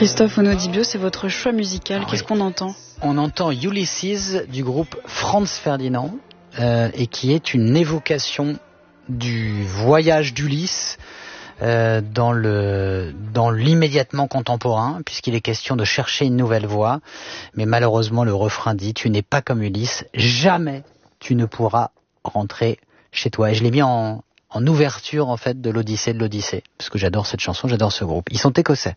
Christophe Onodibio, c'est votre choix musical. Qu'est-ce qu'on entend ? On entend Ulysses du groupe Franz Ferdinand, et qui est une évocation du voyage d'Ulysse dans l'immédiatement contemporain, puisqu'il est question de chercher une nouvelle voie. Mais malheureusement, le refrain dit « Tu n'es pas comme Ulysse, jamais tu ne pourras rentrer chez toi ». Et je l'ai mis en ouverture en fait de l'Odyssée, parce que j'adore cette chanson, j'adore ce groupe. Ils sont écossais.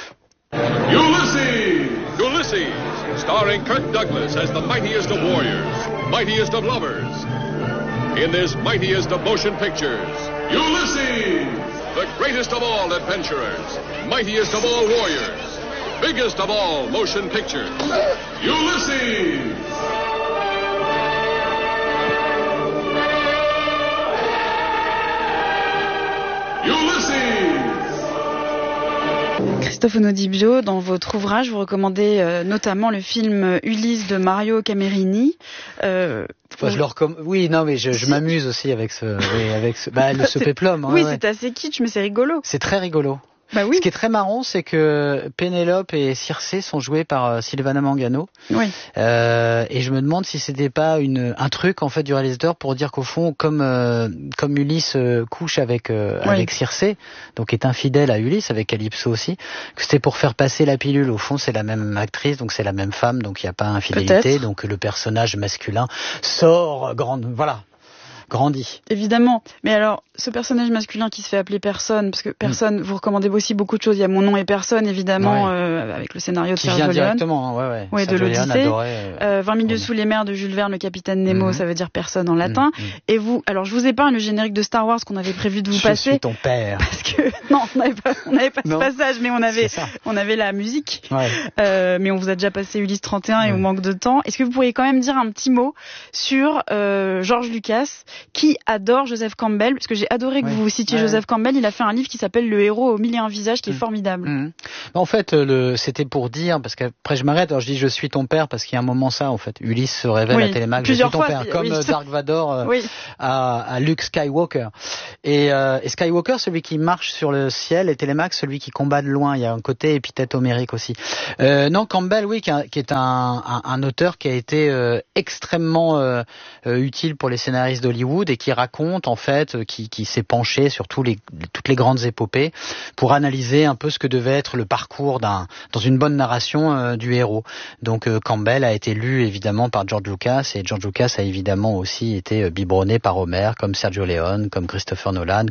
Ulysses, starring Kirk Douglas as the mightiest of warriors, mightiest of lovers. In this mightiest of motion pictures, Ulysses, the greatest of all adventurers, mightiest of all warriors, biggest of all motion pictures, Ulysses. Christophe Onodibio, dans votre ouvrage, vous recommandez notamment le film Ulysse de Mario Camerini. Oui, non, mais je m'amuse aussi avec ce péplum. Oui, c'est assez kitsch, mais c'est rigolo. C'est très rigolo. Bah oui. Ce qui est très marrant, c'est que Pénélope et Circé sont joués par Silvana Mangano. Oui. Et je me demande si c'était pas un truc en fait du réalisateur pour dire qu'au fond, comme Ulysse couche avec Circé, donc est infidèle à Ulysse avec Calypso aussi, que c'était pour faire passer la pilule. Au fond, c'est la même actrice, donc c'est la même femme, donc il n'y a pas infidélité. Peut-être. Donc le personnage masculin sort grandit. Évidemment. Mais alors, ce personnage masculin qui se fait appeler Personne, parce que Personne, vous recommandez aussi beaucoup de choses. Il y a Mon nom et Personne, évidemment, avec le scénario de Sergio Leone. Qui vient directement, ouais, de l'Odyssée. 20 milieux sous les mers de Jules Verne, le capitaine Nemo, ça veut dire personne en latin. Et vous, alors je vous épargne le générique de Star Wars qu'on avait prévu de vous passer. Je suis ton père. Parce que, non, on n'avait pas ce passage, mais on avait la musique. Ouais. Mais on vous a déjà passé Ulysse 31 et on manque de temps. Est-ce que vous pourriez quand même dire un petit mot sur George Lucas, qui adore Joseph Campbell, parce que j'ai adoré que vous citiez Joseph Campbell. Il a fait un livre qui s'appelle Le héros aux mille et un visages, qui est formidable. En fait, c'était pour dire, parce qu'après je m'arrête, alors je dis je suis ton père, parce qu'il y a un moment ça, en fait, Ulysse se révèle à Télémaque, je suis ton père, comme Dark Vador à Luke Skywalker. Et Skywalker, celui qui marche sur le ciel, et Télémaque, celui qui combat de loin. Il y a un côté épithète homérique aussi. Non, Campbell, qui est un auteur qui a été extrêmement utile pour les scénaristes d'Hollywood, et qui raconte en fait, qui s'est penché sur toutes les grandes épopées pour analyser un peu ce que devait être le parcours dans une bonne narration du héros. Donc Campbell a été lu évidemment par George Lucas, et George Lucas a évidemment aussi été biberonné par Homer, comme Sergio Leone, comme Christopher Nolan,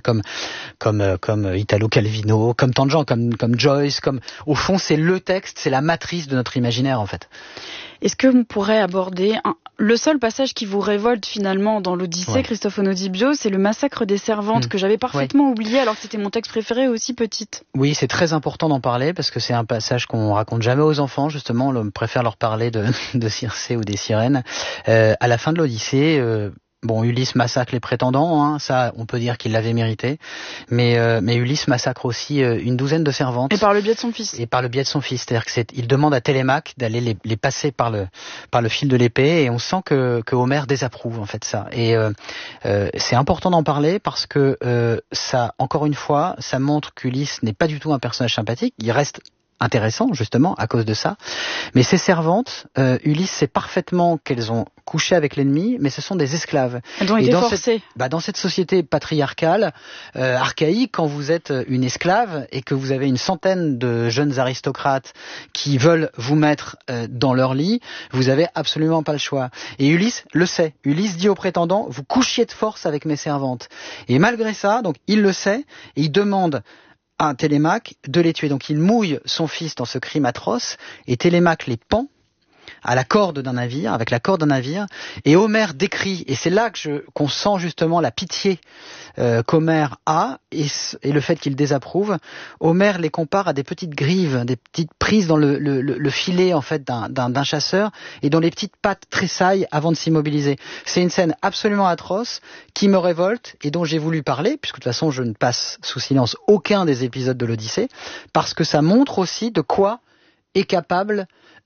comme Italo Calvino, comme tant de gens, comme Joyce, au fond c'est le texte, c'est la matrice de notre imaginaire en fait. Est-ce que vous pourrez aborder le seul passage qui vous révolte finalement dans l'Odyssée, Christophe Onodibio, c'est le massacre des servantes, que j'avais parfaitement oublié alors que c'était mon texte préféré aussi petite. Oui, c'est très important d'en parler parce que c'est un passage qu'on raconte jamais aux enfants, justement. On préfère leur parler de Circé ou des sirènes. À la fin de l'Odyssée, Ulysse massacre les prétendants, ça on peut dire qu'il l'avait mérité, mais Ulysse massacre aussi une douzaine de servantes. Et par le biais de son fils. C'est-à-dire qu'il demande à Télémaque d'aller les passer par le fil de l'épée, et on sent que Homère désapprouve en fait ça. Et c'est important d'en parler parce que ça, encore une fois, ça montre qu'Ulysse n'est pas du tout un personnage sympathique. Il reste intéressant justement à cause de ça, mais ces servantes, Ulysse sait parfaitement qu'elles ont couché avec l'ennemi, mais ce sont des esclaves. Elles ont été forcées. Dans cette société patriarcale, archaïque, quand vous êtes une esclave et que vous avez une centaine de jeunes aristocrates qui veulent vous mettre dans leur lit, vous avez absolument pas le choix. Et Ulysse le sait. Ulysse dit aux prétendants, vous couchiez de force avec mes servantes. Et malgré ça, donc il le sait, et il demande à Télémaque de les tuer. Donc il mouille son fils dans ce crime atroce, et Télémaque les pend à la corde d'un navire, avec la corde d'un navire, et Homère décrit, et c'est là qu'on sent justement la pitié qu'Homère a, et le fait qu'il désapprouve. Homère les compare à des petites grives, des petites prises dans le filet en fait d'un chasseur, et dont les petites pattes tressaillent avant de s'immobiliser. C'est une scène absolument atroce, qui me révolte, et dont j'ai voulu parler, puisque de toute façon je ne passe sous silence aucun des épisodes de l'Odyssée, parce que ça montre aussi de quoi est capable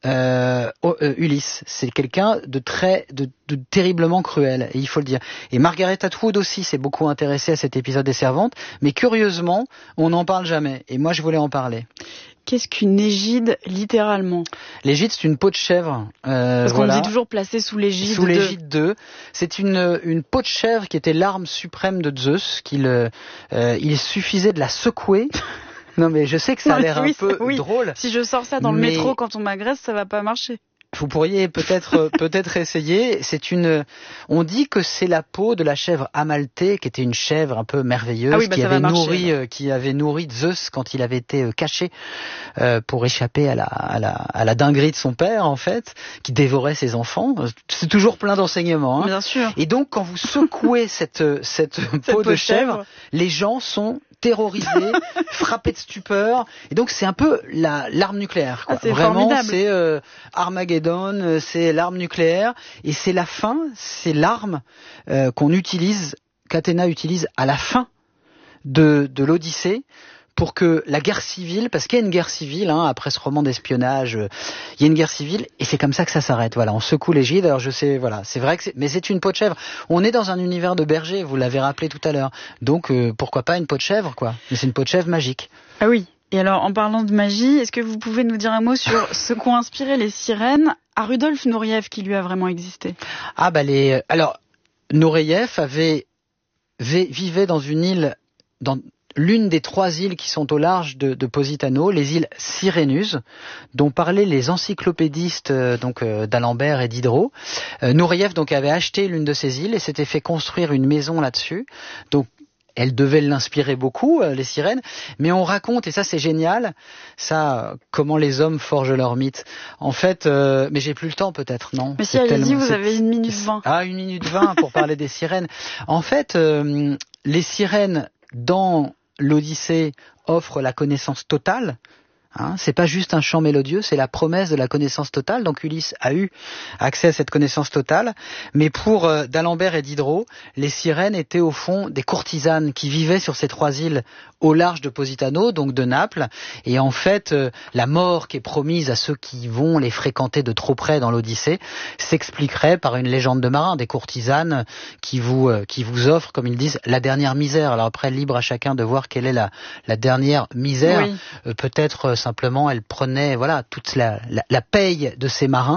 Ulysse. C'est quelqu'un de terriblement cruel, et il faut le dire. Et Margaret Atwood aussi s'est beaucoup intéressée à cet épisode des servantes, mais curieusement, on n'en parle jamais. Et moi, je voulais en parler. Qu'est-ce qu'une égide, littéralement ? L'égide, c'est une peau de chèvre. Parce qu'on dit toujours placée sous l'égide. Sous l'égide d'eux. C'est une peau de chèvre qui était l'arme suprême de Zeus. Il suffisait de la secouer. Non, mais je sais que ça a l'air un peu drôle. Si je sors ça dans le métro quand on m'agresse, ça va pas marcher. Vous pourriez peut-être essayer. On dit que c'est la peau de la chèvre Amalthée, qui était une chèvre un peu merveilleuse, qui avait nourri Zeus quand il avait été caché pour échapper à la dinguerie de son père, en fait, qui dévorait ses enfants. C'est toujours plein d'enseignements. Hein. Bien sûr. Et donc, quand vous secouez cette peau de chèvre, les gens sont terrorisés, frappés de stupeur. Et donc, c'est un peu l'arme nucléaire. Quoi. C'est vraiment formidable. C'est Armageddon, c'est l'arme nucléaire. Et c'est la fin, c'est l'arme qu'Athéna utilise à la fin de l'Odyssée pour que la guerre civile, parce qu'il y a une guerre civile, après ce roman d'espionnage, il y a une guerre civile, et c'est comme ça que ça s'arrête. Voilà, on secoue l'égide. Alors je sais, c'est vrai que mais c'est une peau de chèvre. On est dans un univers de berger, vous l'avez rappelé tout à l'heure. Donc pourquoi pas une peau de chèvre, quoi. Mais c'est une peau de chèvre magique. Ah oui. Et alors, en parlant de magie, est-ce que vous pouvez nous dire un mot sur ce qu'ont inspiré les sirènes à Rudolf Nureyev, qui lui a vraiment existé ? Alors, Nureyev vivait dans une île, dans l'une des 3 îles qui sont au large de Positano, les îles Sirénus, dont parlaient les encyclopédistes d'Alembert et Diderot. Nureyev avait acheté l'une de ces îles et s'était fait construire une maison là-dessus. Donc elle devait l'inspirer beaucoup, les sirènes, mais on raconte, et ça c'est génial, comment les hommes forgent leur mythe. En fait, mais j'ai plus le temps peut-être, non ? Mais si, allez-y, vous avez 1 minute 20. 1 minute 20 pour parler des sirènes. En fait, les sirènes dans l'Odyssée offrent la connaissance totale. C'est pas juste un chant mélodieux, c'est la promesse de la connaissance totale. Donc Ulysse a eu accès à cette connaissance totale. Mais pour d'Alembert et Diderot, les sirènes étaient au fond des courtisanes qui vivaient sur ces 3 îles au large de Positano, donc de Naples. Et en fait, la mort qui est promise à ceux qui vont les fréquenter de trop près dans l'Odyssée s'expliquerait par une légende de marin, des courtisanes qui vous offrent, comme ils disent, la dernière misère. Alors après, libre à chacun de voir quelle est la dernière misère. Oui. Peut-être simplement, elle prenait toute la paye de ces marins